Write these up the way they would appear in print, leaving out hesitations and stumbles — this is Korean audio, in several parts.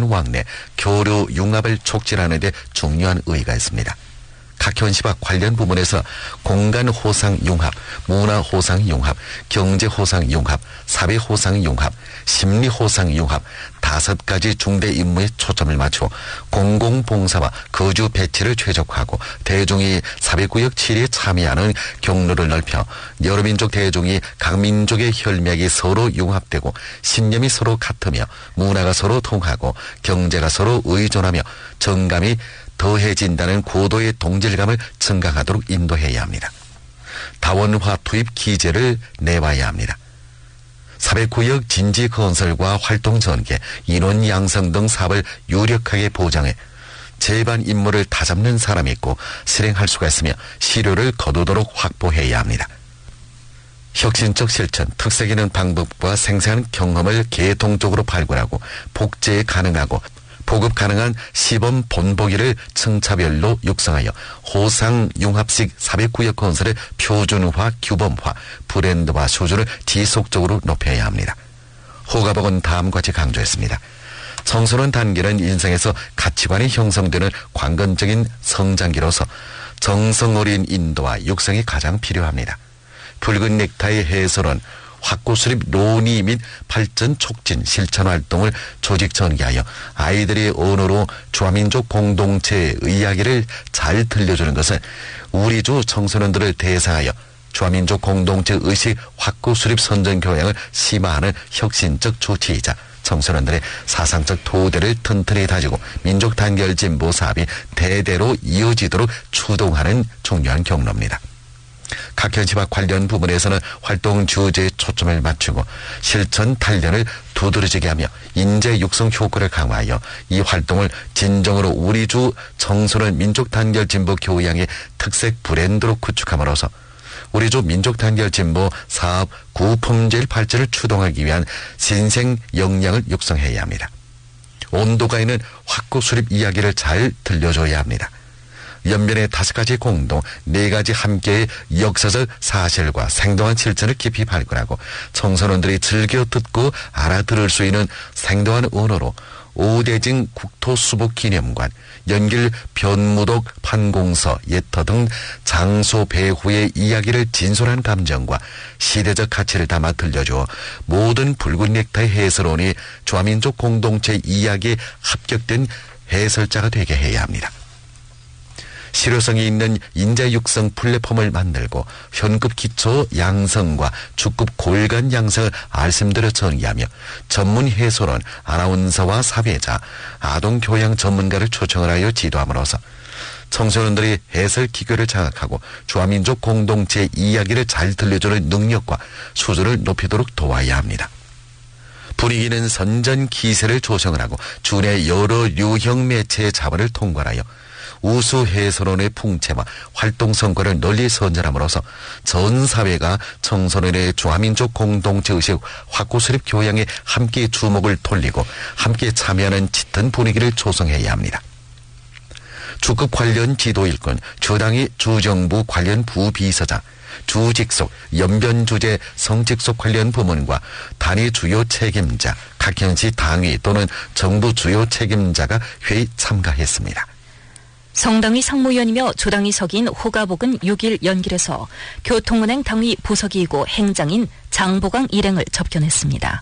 왕래, 교류 융합을 촉진하는 데 중요한 의의가 있습니다. 각 현시와 관련 부문에서 공간 호상 융합, 문화 호상 융합, 경제 호상 융합, 사회 호상 융합, 심리 호상 융합 5가지 중대 임무에 초점을 맞추어 공공봉사와 거주 배치를 최적화하고 대중이 사회구역 치리에 참여하는 경로를 넓혀 여러 민족 대중이 각 민족의 혈맥이 서로 융합되고 신념이 서로 같으며 문화가 서로 통하고 경제가 서로 의존하며 정감이 더해진다는 고도의 동질감을 증강하도록 인도해야 합니다. 다원화 투입 기제를 내와야 합니다. 사회구역 진지 건설과 활동 전개, 인원 양성 등 사업을 유력하게 보장해 제반 임무를 다잡는 사람이 있고 실행할 수가 있으며 실효를 거두도록 확보해야 합니다. 혁신적 실천, 특색 있는 방법과 생생한 경험을 계통적으로 발굴하고 복제 가능하고 보급 가능한 시범 본보기를 층차별로 육성하여 호상 융합식 사회구역 건설의 표준화, 규범화, 브랜드화 수준을 지속적으로 높여야 합니다. 호가복은 다음과 같이 강조했습니다. 청소년 단계는 인생에서 가치관이 형성되는 관건적인 성장기로서 정성 어린 인도와 육성이 가장 필요합니다. 붉은 넥타이 해설은 확고 수립 논의 및 발전 촉진 실천 활동을 조직 전개하여 아이들의 언어로 주화민족 공동체의 이야기를 잘 들려주는 것은 우리주 청소년들을 대상하여 주화민족 공동체 의식 확고 수립 선전 교양을 심화하는 혁신적 조치이자 청소년들의 사상적 토대를 튼튼히 다지고 민족 단결 진보 사업이 대대로 이어지도록 추동하는 중요한 경로입니다. 각 현시와 관련 부분에서는 활동 주제에 초점을 맞추고 실천 단련을 두드러지게 하며 인재 육성 효과를 강화하여 이 활동을 진정으로 우리주 청소년 민족 단결 진보 교양의 특색 브랜드로 구축함으로써 우리주 민족 단결 진보 사업 구품질 발전을 추동하기 위한 신생 역량을 육성해야 합니다. 온도가 있는 확고 수립 이야기를 잘 들려줘야 합니다. 연변의 5가지 공동, 4가지 함께의 역사적 사실과 생동한 실천을 깊이 발굴하고 청소년들이 즐겨 듣고 알아들을 수 있는 생동한 언어로 오대진 국토수복기념관, 연길 변무독 판공서, 예터 등 장소 배후의 이야기를 진솔한 감정과 시대적 가치를 담아 들려주어 모든 붉은 넥타이 해설원이 주화민족 공동체 이야기에 합격된 해설자가 되게 해야 합니다. 실효성이 있는 인재 육성 플랫폼을 만들고 현급 기초 양성과 중급 골간 양성을 말씀드려 전개하며 전문 해설원, 아나운서와 사회자, 아동교양 전문가를 초청을 하여 지도함으로써 청소년들이 해설 기교를 장악하고 주화민족 공동체의 이야기를 잘 들려주는 능력과 수준을 높이도록 도와야 합니다. 분위기는 선전 기세를 조성을 하고 주내 여러 유형 매체의 자본을 통괄하여 우수 해설원의 풍채와 활동 성과를 널리 선전함으로써 전 사회가 청소년의 주화민족 공동체 의식 확고 수립 교양에 함께 주목을 돌리고 함께 참여하는 짙은 분위기를 조성해야 합니다. 주급 관련 지도일꾼, 주당위 주정부 관련 부비서장, 주직속, 연변주재 성직속 관련 부문과 단위 주요 책임자, 각 현시 당위 또는 정부 주요 책임자가 회의 참가했습니다. 성당위 상무위원이며 조당위 서기인 호가복은 6일 연길에서 교통은행 당위 부서기이고 행장인 장보강 일행을 접견했습니다.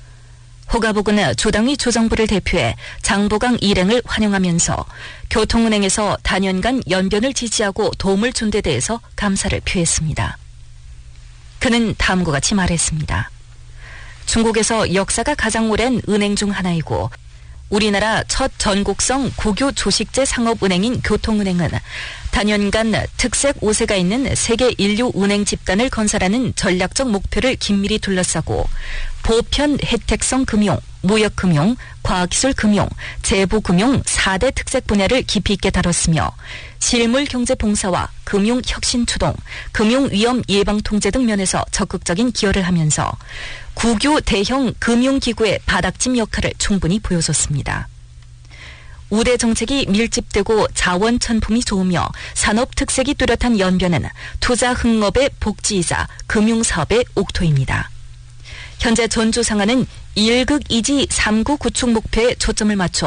호가복은 조당위 조정부를 대표해 장보강 일행을 환영하면서 교통은행에서 단연간 연변을 지지하고 도움을 준 데 대해서 감사를 표했습니다. 그는 다음과 같이 말했습니다. 중국에서 역사가 가장 오랜 은행 중 하나이고 우리나라 첫 전국성 국유 조식제 상업은행인 교통은행은 단연간 특색 5세가 있는 세계 인류 은행 집단을 건설하는 전략적 목표를 긴밀히 둘러싸고 보편 혜택성 금융, 무역금융, 과학기술금융, 재부금융 4대 특색 분야를 깊이 있게 다뤘으며 실물경제봉사와 금융혁신추동, 금융위험 예방통제 등 면에서 적극적인 기여를 하면서 국유 대형 금융기구의 바닥짐 역할을 충분히 보여줬습니다. 우대 정책이 밀집되고 자원 천품이 좋으며 산업 특색이 뚜렷한 연변은 투자 흥업의 복지이자 금융사업의 옥토입니다. 현재 전주 상하는 1극 2지 3구 구축 목표에 초점을 맞춰